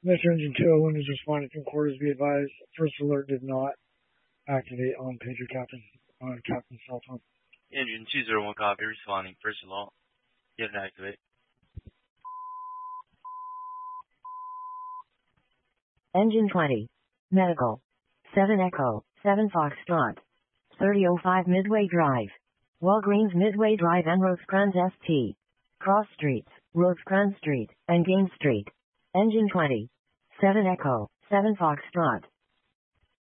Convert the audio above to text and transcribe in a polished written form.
Metro Engine 201 is responding from quarters. Be advised, first alert did not activate on pager captain's cell phone. Engine 201 copy, responding, first alert. Didn't activate. Engine 20. Medical. 7 Echo, 7 Foxtrot. 3005 Midway Drive. Walgreens Midway Drive and Rosecrans St. Cross Streets, Rosecrans Street, and Gaines Street. Engine 20. 7 Echo, 7 Foxtrot.